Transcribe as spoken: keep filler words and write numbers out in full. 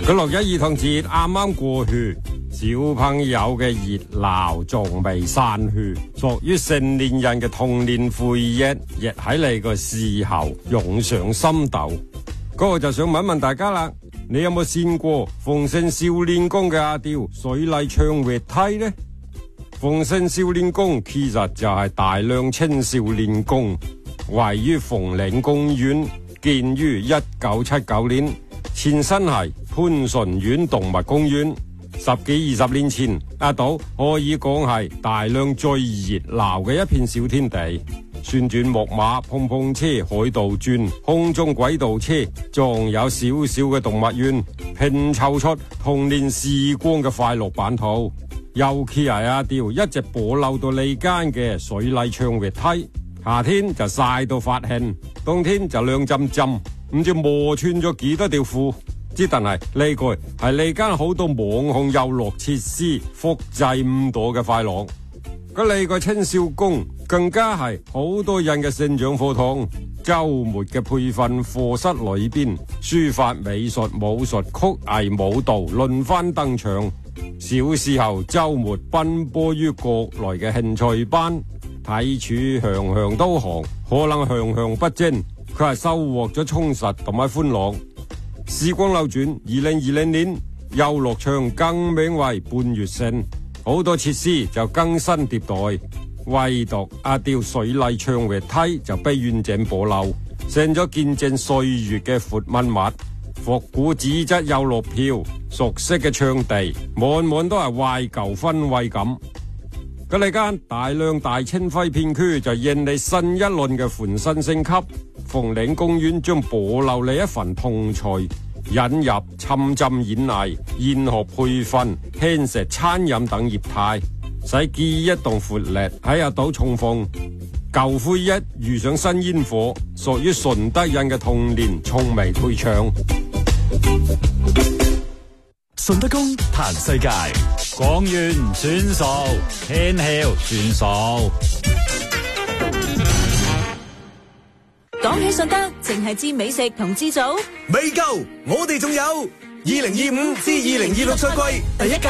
個六一兒童節啱啱過去，小朋友嘅熱鬧仲未散去，屬於成年人嘅童年回憶，亦喺你個時候湧上心頭。嗰個就想問問大家啦，你有冇見過鳳聲少年宮嘅阿刁水麗唱滑梯呢？鳳聲少年宮其實就係大良青少年宮，位於鳳嶺公園，建於一九七九年，前身係潘順苑動物公園。十幾二十年前，阿島可以講係大良最熱鬧嘅一片小天地。旋轉木馬、碰碰車、海盜轉、空中軌道車，仲有少少嘅動物園，拼湊出童年時光嘅快樂版圖。尤其係阿刁一直保留到你間嘅水麗唱滑梯，夏天就曬到發興，冬天就涼浸浸，唔知磨穿咗幾多條褲。之但係呢個係你間好多網紅遊樂設施複製唔到嘅快樂。咁你個青少宮更加係好多人嘅成長課堂，周末嘅培訓課室裏邊，書法、美術、武術、曲藝、舞蹈輪番登場。小時候周末奔波於國內嘅興趣班，睇處樣樣都行，可能樣樣不精，佢係收穫咗充實同埋歡樂。時光流轉，二零二零年遊樂場更名為半月星，好多設施就更新迭代，唯獨阿刁水麗唱滑梯就被完整保留，成咗見證歲月嘅活文物。復古紙質遊樂票，熟悉嘅場地，滿滿都係懷舊氛圍感。咁呢間大良大清輝片區就迎嚟新一輪嘅翻新升級。鳳嶺公園將保留你一份童趣，引入沉浸演藝、研學培訓、輕食餐飲等業態，使記憶同活力喺阿島重逢。舊灰一遇上新煙火，屬於順德人嘅童年從未退場。 順德公彈世界， 講完算數，聽曉算數。 講起順德，淨係知美食同知祖未夠，我哋仲有二零二五至二零二六賽季第一屆